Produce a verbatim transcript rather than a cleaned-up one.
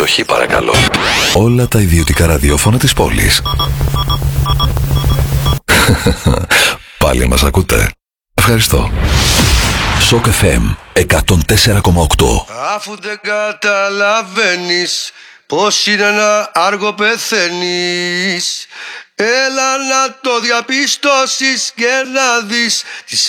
Προσοχή παρακαλώ. Όλα τα ιδιωτικά ραδιόφωνα της πόλης. Πάλι μας ακούτε? Ευχαριστώ. Σοκ εφ εμ εκατόν τέσσερα κόμμα οκτώ. Αφού δεν καταλαβαίνεις πως είναι ένα άργο πεθαίνεις, έλα να το διαπιστώσεις και να δεις τις